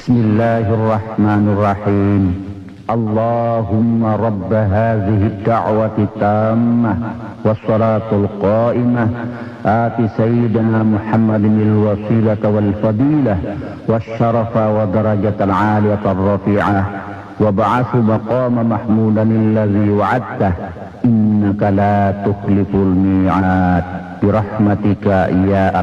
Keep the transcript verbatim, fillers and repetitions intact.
بسم الله الرحمن الرحيم. اللهم رب هذه الدعوة التامة والصلاة القائمة آت سيدنا محمد الوسيلة والفضيلة والشرف ودرجة العالية الرفيعة وابعث مقام محمودا الذي وعدته إنك لا تخلف الميعاد برحمتك يا